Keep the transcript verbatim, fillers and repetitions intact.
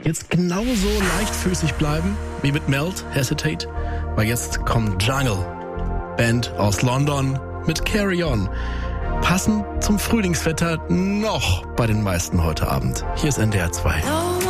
jetzt genauso leichtfüßig bleiben wie mit Melt, Hesitate, weil jetzt kommt Jungle, Band aus London mit Carry On. Passend zum Frühlingswetter noch bei den meisten heute Abend. Hier ist N D R zwei.